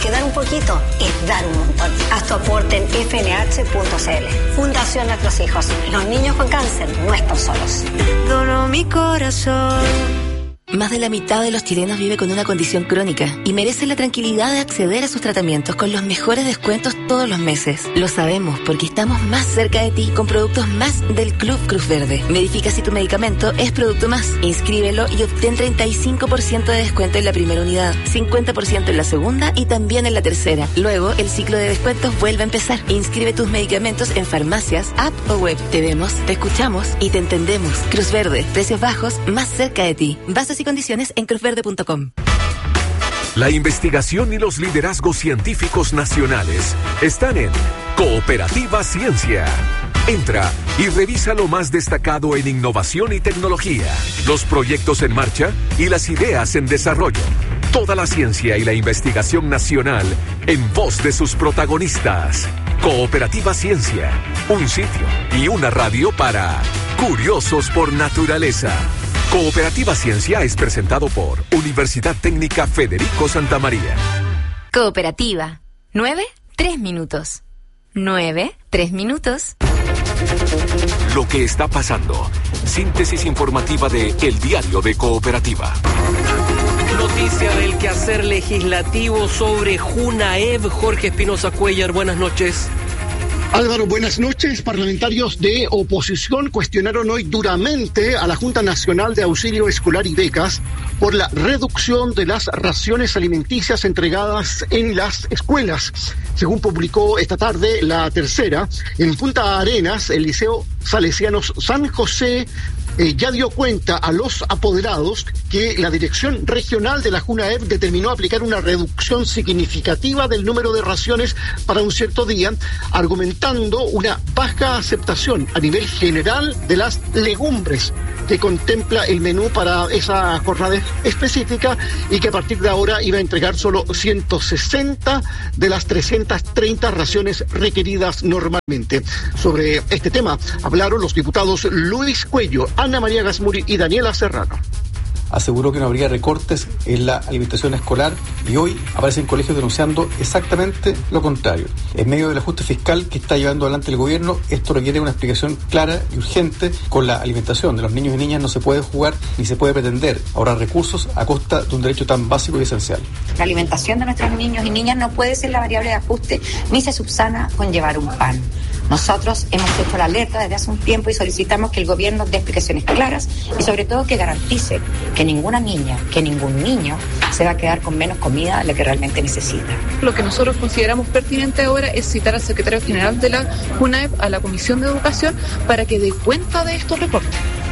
porque dar un poquito es dar un montón. Haz tu aporte en fnh.cl. Fundación Nuestros Hijos. Los niños con cáncer no están solos. Dono mi corazón. Más de la mitad de los chilenos vive con una condición crónica y merece la tranquilidad de acceder a sus tratamientos con los mejores descuentos todos los meses. Lo sabemos porque estamos más cerca de ti con productos más del Club Cruz Verde. Verifica si tu medicamento es producto más. Inscríbelo y obtén 35% de descuento en la primera unidad, 50% en la segunda y también en la tercera. Luego, el ciclo de descuentos vuelve a empezar. Inscribe tus medicamentos en farmacias, app o web. Te vemos, te escuchamos y te entendemos. Cruz Verde, precios bajos, más cerca de ti. Bases y condiciones en cruzverde.com. La investigación y los liderazgos científicos nacionales están en Cooperativa Ciencia. Entra y revisa lo más destacado en innovación y tecnología, los proyectos en marcha y las ideas en desarrollo. Toda la ciencia y la investigación nacional en voz de sus protagonistas. Cooperativa Ciencia, un sitio y una radio para curiosos por naturaleza. Cooperativa Ciencia es presentado por Universidad Técnica Federico Santa María. Cooperativa. 9, 3 minutos. 9, 3 minutos. Lo que está pasando. Síntesis informativa de El Diario de Cooperativa. Noticia del quehacer legislativo sobre Junaev. Jorge Espinosa Cuellar, buenas noches. Álvaro, buenas noches. Parlamentarios de oposición cuestionaron hoy duramente a la Junta Nacional de Auxilio Escolar y Becas por la reducción de las raciones alimenticias entregadas en las escuelas. Según publicó esta tarde La Tercera, en Punta Arenas, el Liceo Salesianos San José ya dio cuenta a los apoderados que la Dirección Regional de la Junaev determinó aplicar una reducción significativa del número de raciones para un cierto día, argumentando una baja aceptación a nivel general de las legumbres que contempla el menú para esa jornada específica y que a partir de ahora iba a entregar solo 160 de las 330 raciones requeridas normalmente. Sobre este tema hablaron los diputados Luis Cuello, Ana María Gasmuri y Daniela Serrano. Aseguró que no habría recortes en la alimentación escolar y hoy aparecen colegios denunciando exactamente lo contrario. En medio del ajuste fiscal que está llevando adelante el gobierno, esto requiere una explicación clara y urgente. Con la alimentación de los niños y niñas no se puede jugar ni se puede pretender ahorrar recursos a costa de un derecho tan básico y esencial. La alimentación de nuestros niños y niñas no puede ser la variable de ajuste ni se subsana con llevar un pan. Nosotros hemos hecho la alerta desde hace un tiempo y solicitamos que el gobierno dé explicaciones claras y sobre todo que garantice que ninguna niña, que ningún niño se va a quedar con menos comida de la que realmente necesita. Lo que nosotros consideramos pertinente ahora es citar al secretario general de la Junaev, a la Comisión de Educación, para que dé cuenta de estos recortes.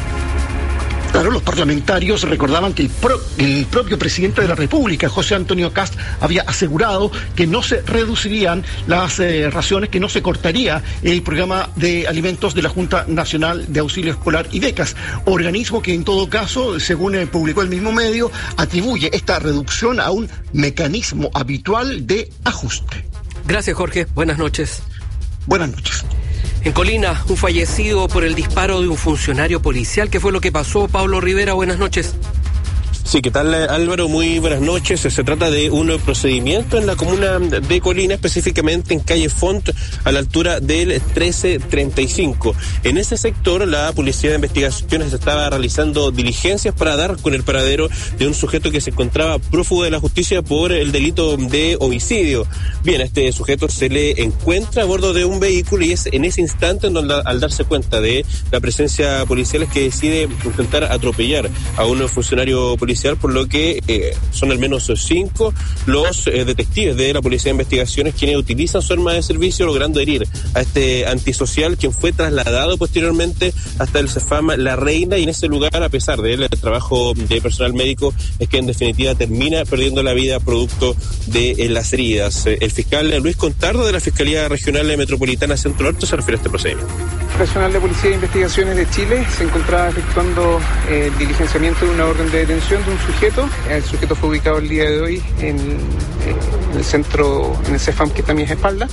Claro, los parlamentarios recordaban que el propio presidente de la República, José Antonio Kast, había asegurado que no se reducirían las raciones, que no se cortaría el programa de alimentos de la Junta Nacional de Auxilio Escolar y Becas, organismo que en todo caso, según publicó el mismo medio, atribuye esta reducción a un mecanismo habitual de ajuste. Gracias, Jorge. Buenas noches. Buenas noches. En Colina, un fallecido por el disparo de un funcionario policial. ¿Qué fue lo que pasó? Pablo Rivera, buenas noches. Sí, ¿qué tal, Álvaro? Muy buenas noches. Se trata de un procedimiento en la comuna de Colina, específicamente en calle Font, a la altura del 1335. En ese sector, la Policía de Investigaciones estaba realizando diligencias para dar con el paradero de un sujeto que se encontraba prófugo de la justicia por el delito de homicidio. Bien, a este sujeto se le encuentra a bordo de un vehículo y es en ese instante en donde, al darse cuenta de la presencia policial, es que decide intentar atropellar a un funcionario policial, por lo que son al menos 5 los detectives de la Policía de Investigaciones quienes utilizan su arma de servicio, logrando herir a este antisocial, quien fue trasladado posteriormente hasta el CEFAM La Reina, y en ese lugar, a pesar del trabajo de personal médico, es que en definitiva termina perdiendo la vida producto de las heridas. El fiscal Luis Contardo, de la Fiscalía Regional Metropolitana Centro Norte, se refiere a este procedimiento. Personal de Policía de Investigaciones de Chile se encontraba efectuando el diligenciamiento de una orden de detención de un sujeto. El sujeto fue ubicado el día de hoy en el centro, en el CEFAM, que también es espalda.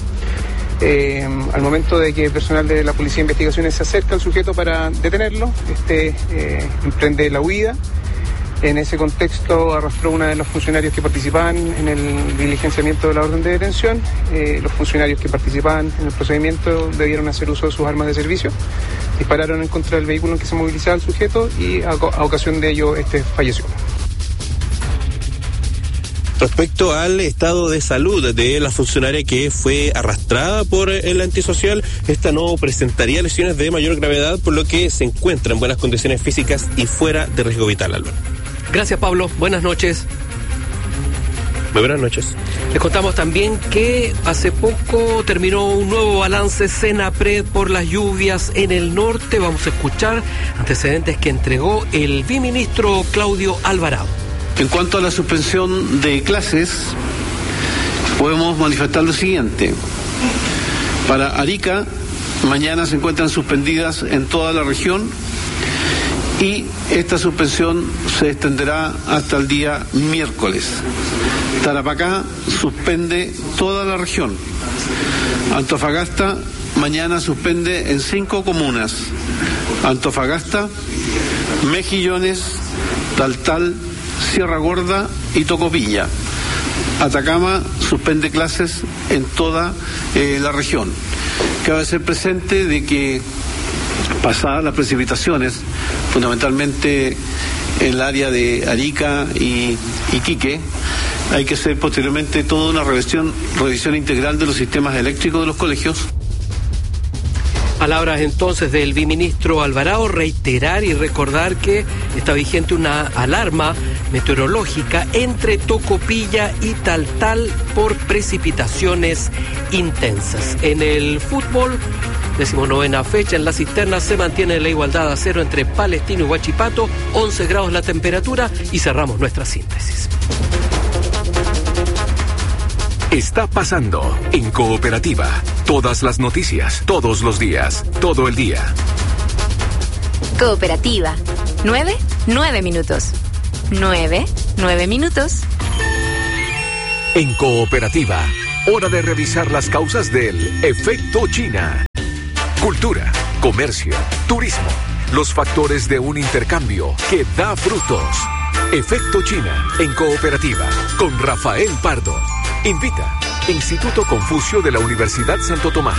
Al momento de que el personal de la Policía de Investigaciones se acerca al sujeto para detenerlo, emprende la huida. En ese contexto arrastró una de los funcionarios que participaban en el diligenciamiento de la orden de detención. Los funcionarios que participaban en el procedimiento debieron hacer uso de sus armas de servicio. Dispararon en contra del vehículo en que se movilizaba el sujeto y a ocasión de ello falleció. Respecto al estado de salud de la funcionaria que fue arrastrada por el antisocial, esta no presentaría lesiones de mayor gravedad, por lo que se encuentra en buenas condiciones físicas y fuera de riesgo vital, Álvaro. Gracias, Pablo. Buenas noches. Muy buenas noches. Les contamos también que hace poco terminó un nuevo balance Senapred por las lluvias en el norte. Vamos a escuchar antecedentes que entregó el viceministro Claudio Alvarado. En cuanto a la suspensión de clases, podemos manifestar lo siguiente. Para Arica, mañana se encuentran suspendidas en toda la región y esta suspensión se extenderá hasta el día miércoles. Tarapacá suspende toda la región. Antofagasta mañana suspende en 5 comunas. Antofagasta, Mejillones, Taltal, Sierra Gorda y Tocopilla. Atacama suspende clases en toda la región. Cabe hacer presente de que pasadas las precipitaciones, fundamentalmente en el área de Arica y Iquique, hay que hacer posteriormente toda una revisión integral de los sistemas eléctricos de los colegios. Palabras entonces del viceministro Alvarado, reiterar y recordar que está vigente una alarma meteorológica entre Tocopilla y Taltal por precipitaciones intensas. En el fútbol, 19ª fecha, en la cisterna se mantiene la igualdad a 0 entre Palestino y Huachipato, 11 grados la temperatura y cerramos nuestra síntesis. Está pasando en Cooperativa. Todas las noticias, todos los días, todo el día. Cooperativa. 9 minutos. 9 minutos. En Cooperativa, hora de revisar las causas del efecto China. Cultura, comercio, turismo, los factores de un intercambio que da frutos. Efecto China en Cooperativa con Rafael Pardo. Invita Instituto Confucio de la Universidad Santo Tomás.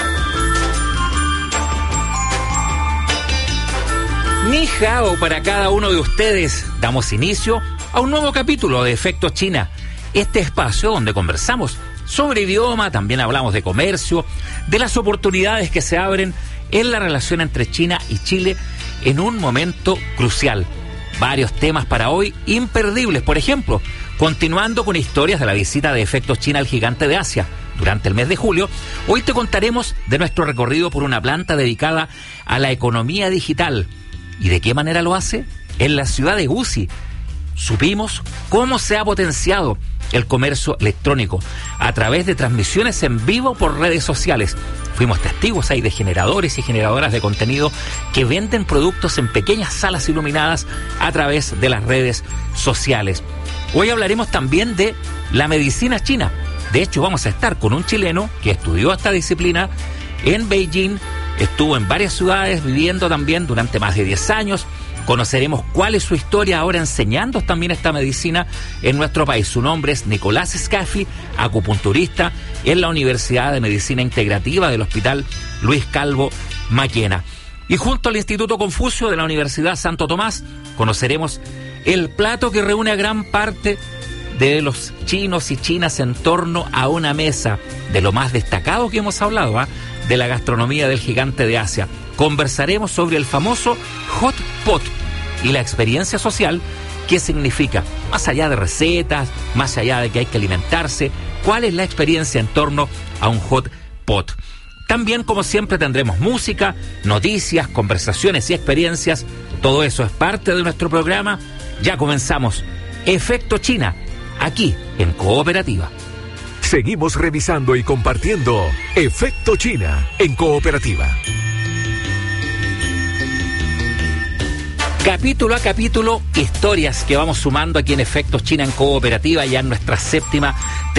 Ni hao para cada uno de ustedes. Damos inicio a un nuevo capítulo de Efecto China. Este espacio donde conversamos sobre idioma, también hablamos de comercio, de las oportunidades que se abren en la relación entre China y Chile en un momento crucial. Varios temas para hoy imperdibles. Por ejemplo, continuando con historias de la visita de Efectos China al gigante de Asia durante el mes de julio, hoy te contaremos de nuestro recorrido por una planta dedicada a la economía digital. ¿Y de qué manera lo hace? En la ciudad de Gusi. Supimos cómo se ha potenciado el comercio electrónico a través de transmisiones en vivo por redes sociales. Fuimos testigos ahí de generadores y generadoras de contenido que venden productos en pequeñas salas iluminadas a través de las redes sociales. Hoy hablaremos también de la medicina china. De hecho, vamos a estar con un chileno que estudió esta disciplina en Beijing, estuvo en varias ciudades viviendo también durante más de 10 años. Conoceremos cuál es su historia ahora enseñando también esta medicina en nuestro país. Su nombre es Nicolás Scaffi, acupunturista en la Universidad de Medicina Integrativa del Hospital Luis Calvo Maquena. Y junto al Instituto Confucio de la Universidad Santo Tomás, conoceremos el plato que reúne a gran parte de los chinos y chinas en torno a una mesa, de lo más destacado que hemos hablado, de la gastronomía del gigante de Asia. Conversaremos sobre el famoso hot pot y la experiencia social, qué significa, más allá de recetas, más allá de que hay que alimentarse, cuál es la experiencia en torno a un hot pot. También, como siempre, tendremos música, noticias, conversaciones y experiencias. Todo eso es parte de nuestro programa. Ya comenzamos. Efecto China, aquí en Cooperativa. Seguimos revisando y compartiendo Efecto China en Cooperativa. Capítulo a capítulo, historias que vamos sumando aquí en Efectos China en Cooperativa, ya en nuestra 7ª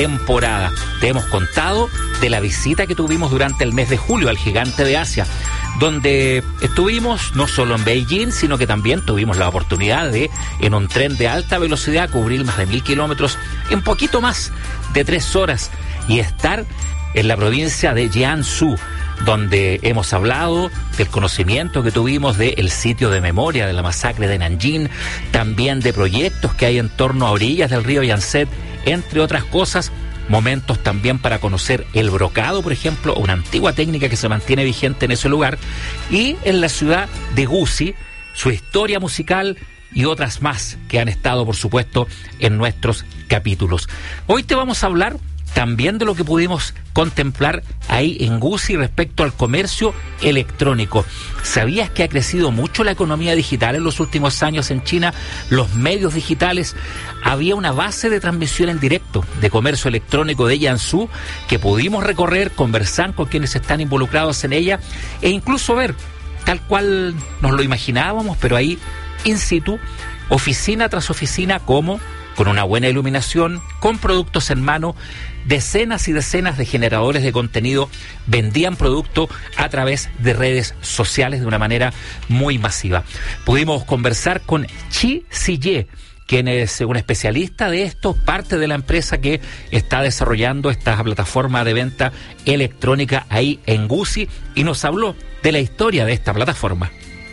temporada. Te hemos contado de la visita que tuvimos durante el mes de julio al gigante de Asia, donde estuvimos no solo en Beijing, sino que también tuvimos la oportunidad de, en un tren de alta velocidad, cubrir más de 1000 kilómetros en poquito más de 3 horas y estar en la provincia de Jiangsu, donde hemos hablado del conocimiento que tuvimos del sitio de memoria de la masacre de Nanjing, también de proyectos que hay en torno a orillas del río Yangtze, entre otras cosas, momentos también para conocer el brocado, por ejemplo, una antigua técnica que se mantiene vigente en ese lugar, y en la ciudad de Gusi, su historia musical y otras más que han estado, por supuesto, en nuestros capítulos. Hoy te vamos a hablar también de lo que pudimos contemplar ahí en Gusi respecto al comercio electrónico. ¿Sabías que ha crecido mucho la economía digital en los últimos años en China? Los medios digitales. Había una base de transmisión en directo de comercio electrónico de Jiangsu que pudimos recorrer, conversar con quienes están involucrados en ella e incluso ver, tal cual nos lo imaginábamos, pero ahí in situ, oficina tras oficina, como con una buena iluminación, con productos en mano, decenas y decenas de generadores de contenido vendían producto a través de redes sociales de una manera muy masiva. Pudimos conversar con Chi Ziye, quien es un especialista de esto, parte de la empresa que está desarrollando esta plataforma de venta electrónica ahí en Gusi, y nos habló de la historia de esta plataforma.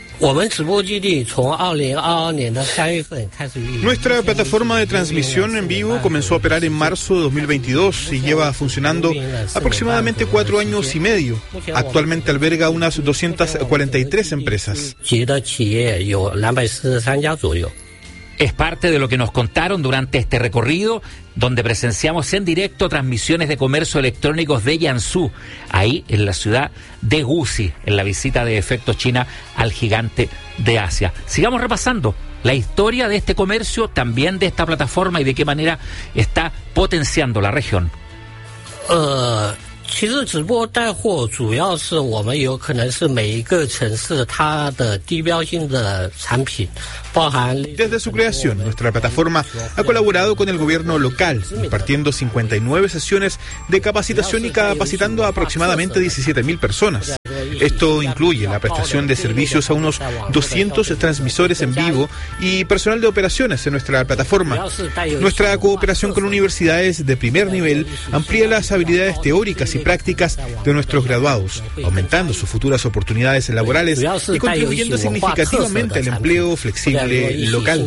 Nuestra plataforma de transmisión en vivo comenzó a operar en marzo de 2022 y lleva funcionando aproximadamente 4 años y medio. Actualmente alberga unas 243 empresas. Es parte de lo que nos contaron durante este recorrido, donde presenciamos en directo transmisiones de comercio electrónicos de Jiangsu, ahí en la ciudad de Gusi, en la visita de Efecto China al gigante de Asia. Sigamos repasando la historia de este comercio, también de esta plataforma y de qué manera está potenciando la región. Desde su creación, nuestra plataforma ha colaborado con el gobierno local, impartiendo 59 sesiones de capacitación y capacitando a aproximadamente 17.000 personas. Esto incluye la prestación de servicios a unos 200 transmisores en vivo y personal de operaciones en nuestra plataforma. Nuestra cooperación con universidades de primer nivel amplía las habilidades teóricas y prácticas de nuestros graduados, aumentando sus futuras oportunidades laborales y contribuyendo significativamente al empleo flexible local.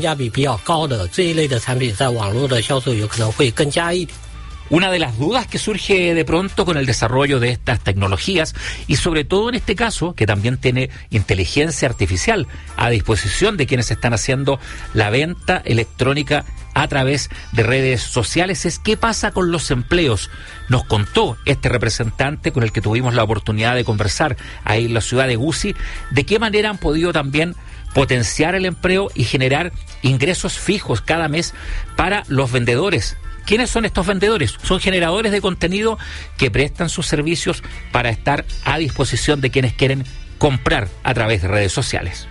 Una de las dudas que surge de pronto con el desarrollo de estas tecnologías, y sobre todo en este caso, que también tiene inteligencia artificial a disposición de quienes están haciendo la venta electrónica a través de redes sociales, es qué pasa con los empleos. Nos contó este representante con el que tuvimos la oportunidad de conversar ahí en la ciudad de Gusi, de qué manera han podido también potenciar el empleo y generar ingresos fijos cada mes para los vendedores. ¿Quiénes son estos vendedores? Son generadores de contenido que prestan sus servicios para estar a disposición de quienes quieren comprar a través de redes sociales.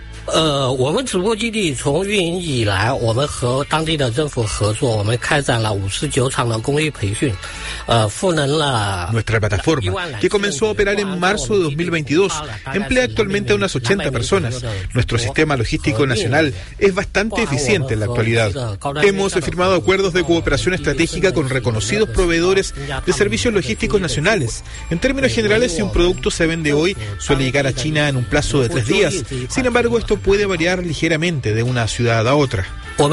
Nuestra plataforma, que comenzó a operar en marzo de 2022, emplea actualmente a unas 80 personas. Nuestro sistema logístico nacional es bastante eficiente en la actualidad. Hemos firmado acuerdos de cooperación estratégica con reconocidos proveedores de servicios logísticos nacionales. En términos generales, si un producto se vende hoy, suele llegar a China en un plazo de 3 días. Sin embargo, esto puede variar ligeramente de una ciudad a otra. En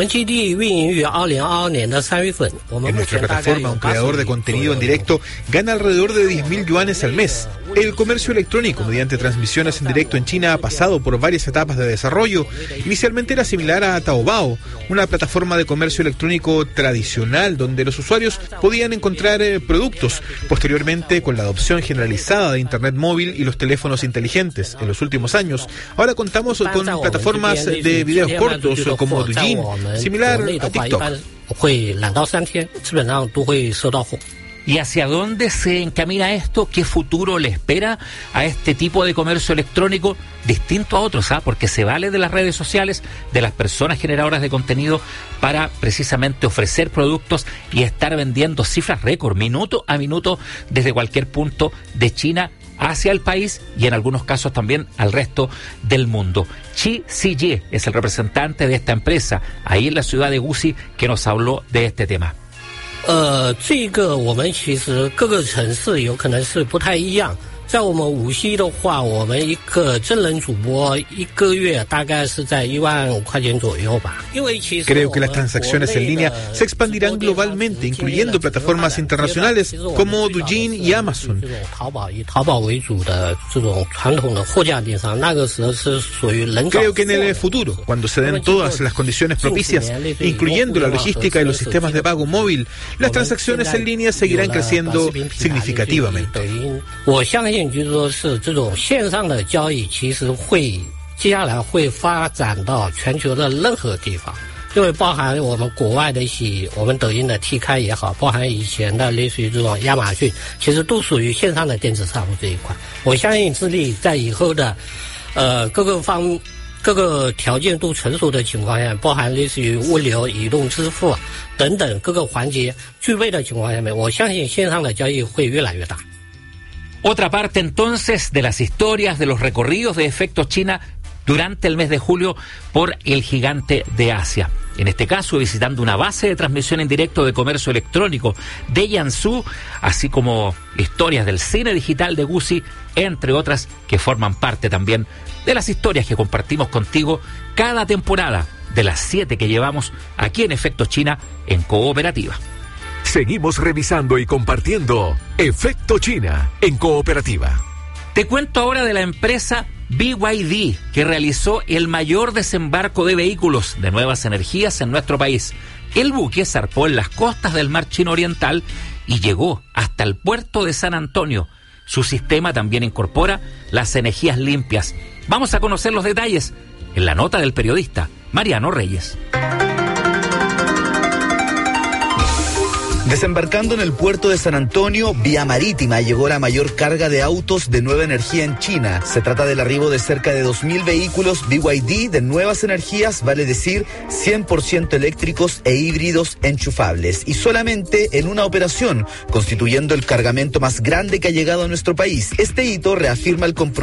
nuestra plataforma, un creador de contenido en directo gana alrededor de 10.000 yuanes al mes. El comercio electrónico mediante transmisiones en directo en China ha pasado por varias etapas de desarrollo. Inicialmente era similar a Taobao, una plataforma de comercio electrónico tradicional donde los usuarios podían encontrar productos. Posteriormente, con la adopción generalizada de Internet móvil y los teléfonos inteligentes en los últimos años, ahora contamos con plataformas de videos cortos como Douyin, similar a TikTok. ¿Y hacia dónde se encamina esto? ¿Qué futuro le espera a este tipo de comercio electrónico distinto a otros? Porque se vale de las redes sociales, de las personas generadoras de contenido para precisamente ofrecer productos y estar vendiendo cifras récord, minuto a minuto, desde cualquier punto de China hacia el país y en algunos casos también al resto del mundo. Chi Siyue es el representante de esta empresa ahí en la ciudad de Gusi que nos habló de este tema. 这个我们其实各个城市有可能是不太一样。在我们无锡的话，我们一个真人主播一个月大概是在15000块钱左右吧。因为其实 Creo que las transacciones en línea se expandirán globalmente, incluyendo plataformas internacionales como Douyin y Amazon. 淘宝以淘宝为主的这种传统的货架电商，那个时候是属于人搞。 Creo que en el futuro, cuando se den todas las condiciones propicias, incluyendo la logística y los sistemas de pago móvil, las transacciones en línea seguirán creciendo significativamente. 我相信就是说是这种线上的交易其实会接下来会发展到全球的任何地方，因为包含我们国外的一些我们抖音的 T 开也好，包含以前的类似于这种亚马逊，其实都属于线上的电子商务这一块。我相信智利在以后的各个条件都成熟的情况下，包含类似于物流、移动支付等等各个环节具备的情况下面，我相信线上的交易会越来越大。 Otra parte entonces de las historias de los recorridos de Efecto China durante el mes de julio por el gigante de Asia. En este caso, visitando una base de transmisión en directo de comercio electrónico de Jiangsu, así como historias del cine digital de Gusi, entre otras que forman parte también de las historias que compartimos contigo cada temporada de las 7 que llevamos aquí en Efecto China en Cooperativa. Seguimos revisando y compartiendo Efecto China en Cooperativa. Te cuento ahora de la empresa BYD, que realizó el mayor desembarco de vehículos de nuevas energías en nuestro país. El buque zarpó en las costas del Mar Chino Oriental y llegó hasta el puerto de San Antonio. Su sistema también incorpora las energías limpias. Vamos a conocer los detalles en la nota del periodista Mariano Reyes. Desembarcando en el puerto de San Antonio, vía marítima, llegó la mayor carga de autos de nueva energía en China. Se trata del arribo de cerca de 2.000 vehículos BYD de nuevas energías, vale decir 100% eléctricos e híbridos enchufables. Y solamente en una operación, constituyendo el cargamento más grande que ha llegado a nuestro país. Este hito reafirma el compromiso